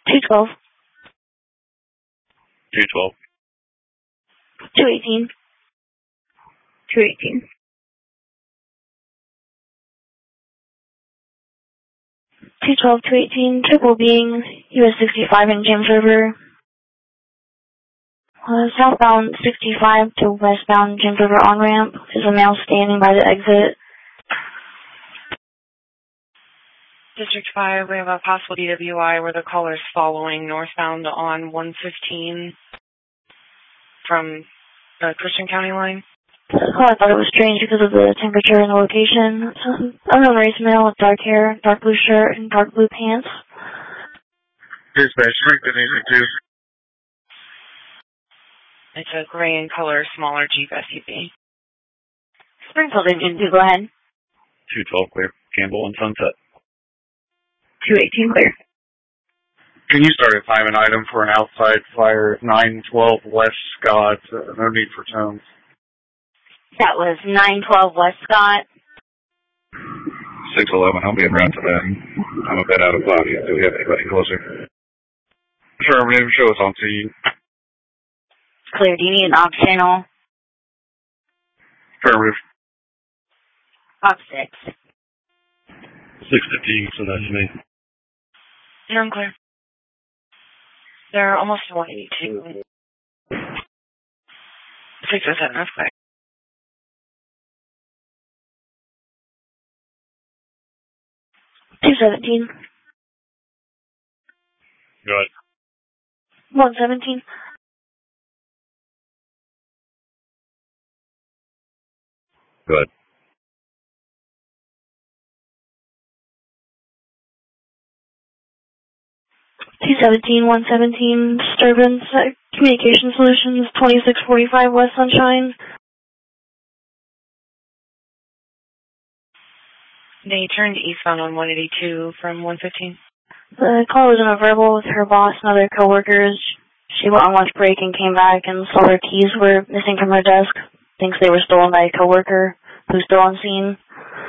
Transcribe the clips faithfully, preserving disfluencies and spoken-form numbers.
two twelve. two twelve. two eighteen. two eighteen. two twelve, two eighteen, triple being U S sixty-five in James River. Uh, southbound sixty-five to westbound James River on-ramp. There's a male standing by the exit. District five, we have a possible D W I where the caller is following northbound on one fifteen from the Christian County line. Oh, I thought it was strange because of the temperature and the location. Unknown race male with dark hair, dark blue shirt, and dark blue pants. Dispatch, strength in engine two. It's a gray in color, smaller Jeep S U V. Springfield engine two, go ahead. two twelve clear. Campbell and Sunset. two eighteen clear. Can you start at five an item for an outside fire at nine twelve West Scott? Uh, no need for tones. That was nine twelve West Scott. six eleven, I'll be en route to that. I'm a bit out of pocket. Do we have anybody closer? Affirmative, show us on scene. Clear, do you need an op channel? Affirmative. Op six. six fifteen, so that's me. You're unclear. They're almost one eighty-two. six oh seven, that's clear. two seventeen. Go ahead. one seventeen. Go ahead. two seventeen, one seventeen, disturbance, uh, communication solutions, twenty-six forty-five West Sunshine. They turned eastbound on one eighty-two from one fifteen. The call was in a verbal with her boss and other coworkers. She went on lunch break and came back and saw her keys were missing from her desk. Thinks they were stolen by a coworker who's still on scene.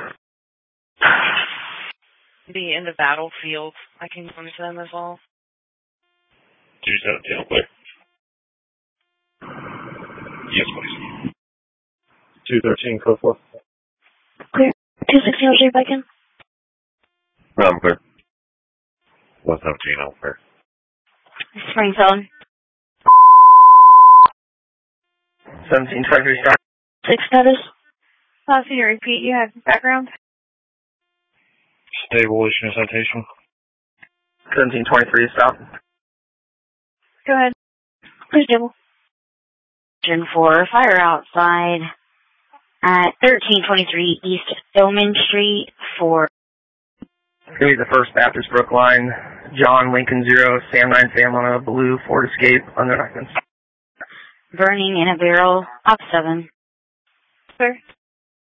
Be in the battlefield. I can go into them as well. two seventeen, clear. Yes, please. two thirteen, code four. Clear. two sixteen, I'll back in. No, I'm clear. one seventeen, I'm clear. Springfield. seventeen twenty-three, start. Six status. Uh, can you repeat? You have background? Stable issue citation. seventeen twenty-three, stop. Go ahead. Please, Jibble. Engine four, fire outside at thirteen twenty-three East Doman Street for... Gonna be the First Baptist Brookline, John Lincoln Zero, Sam nine Sam on a blue Ford Escape, unknown occupants. burning in a barrel, op seven. Sir?